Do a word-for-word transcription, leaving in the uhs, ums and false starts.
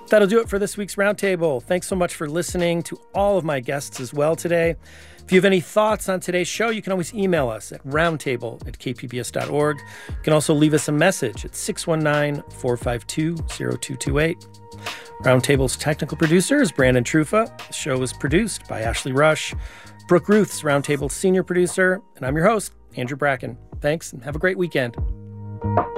That'll do it for this week's Roundtable. Thanks so much for listening to all of my guests as well today. If you have any thoughts on today's show, you can always email us at roundtable at k p b s dot org. You can also leave us a message at six one nine, four five two, zero two two eight. Roundtable's technical producer is Brandon Trufa. The show is produced by Ashley Rush. Brooke Ruth's Roundtable's senior producer. And I'm your host, Andrew Bracken. Thanks, and have a great weekend.